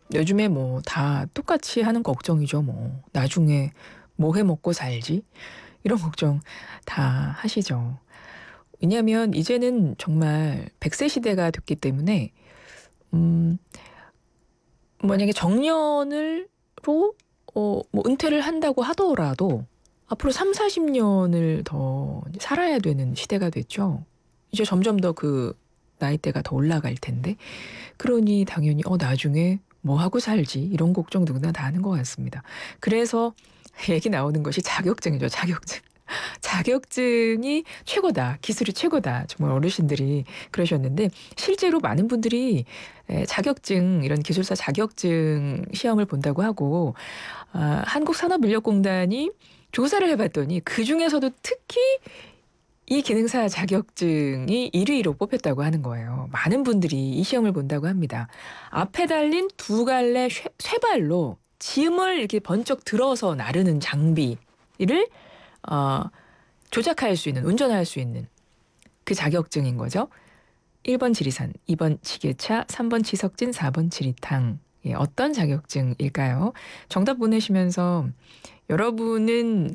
요즘에 뭐 다 똑같이 하는 걱정이죠 뭐. 나중에 뭐 해 먹고 살지? 이런 걱정 다 하시죠. 왜냐하면 이제는 정말 100세 시대가 됐기 때문에 음 만약에 정년을로 뭐 은퇴를 한다고 하더라도 앞으로 30-40년을 더 살아야 되는 시대가 됐죠. 이제 점점 더 그 나이대가 더 올라갈 텐데 그러니 당연히 나중에 뭐 하고 살지 이런 걱정 누구나 다 하는 것 같습니다. 그래서 얘기 나오는 것이 자격증이죠. 자격증. 자격증이 최고다. 기술이 최고다. 정말 어르신들이 그러셨는데 실제로 많은 분들이 자격증 이런 기술사 자격증 시험을 본다고 하고 한국산업인력공단이 조사를 해봤더니 그중에서도 특히 이 기능사 자격증이 1위로 뽑혔다고 하는 거예요. 많은 분들이 이 시험을 본다고 합니다. 앞에 달린 두 갈래 쇠발로 짐을 이렇게 번쩍 들어서 나르는 장비를 어, 조작할 수 있는, 운전할 수 있는 그 자격증인 거죠. 1번 지리산, 2번 지게차, 3번 지석진, 4번 지리탕. 예, 어떤 자격증일까요? 정답 보내시면서 여러분은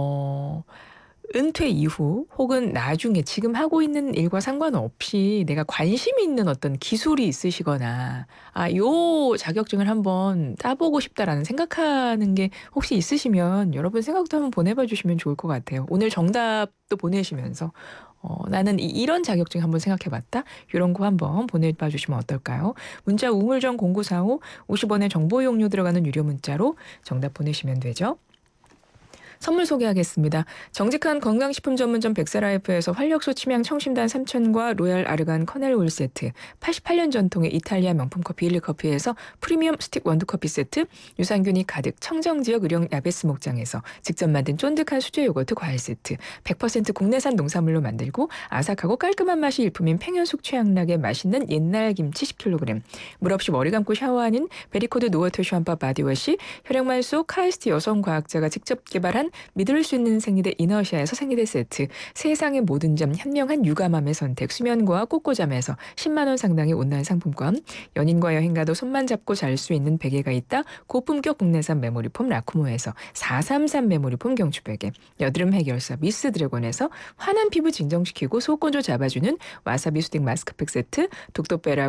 은퇴 이후 혹은 나중에 지금 하고 있는 일과 상관없이 내가 관심이 있는 어떤 기술이 있으시거나 요 자격증을 한번 따보고 싶다라는 생각하는 게 혹시 있으시면 여러분 생각도 한번 보내봐 주시면 좋을 것 같아요. 오늘 정답도 보내시면서 나는 이런 자격증 한번 생각해봤다. 이런 거 한번 보내봐 주시면 어떨까요? 문자 우물정 0945 50원의 정보 이용료 들어가는 유료 문자로 정답 보내시면 되죠. 선물 소개하겠습니다. 정직한 건강식품 전문점 백사라이프에서 활력소 치명 청심단 3,000과 로얄 아르간 커넬 올 세트, 88년 전통의 이탈리아 명품 커피 일리커피에서 프리미엄 스틱 원두커피 세트, 유산균이 가득 청정지역 의령 야베스 목장에서 직접 만든 쫀득한 수제 요거트 과일 세트, 100% 국내산 농산물로 만들고 아삭하고 깔끔한 맛이 일품인 팽현숙 최양락의 맛있는 옛날 김치 10kg, 물 없이 머리 감고 샤워하는 베리코드 노워터 샴푸 바디워시, 혈액만 속 카이스트 여성과학자가 직접 개발한 믿을 수 있는 생리대 이너시아에서 생리대 세트, 세상의 모든 점 현명한 육아맘의 선택 수면과 꽃고잠에서 10만 원 상당의 온라인 상품권, 연인과 여행 가도 손만 잡고 잘 수 있는 베개가 있다 고품격 국내산 메모리폼 라쿠모에서 433 메모리폼 경추베개, 여드름 해결사 미스 드래곤에서 환한 피부 진정시키고 속건조 잡아주는 와사비 수딩 마스크팩 세트, 독도베라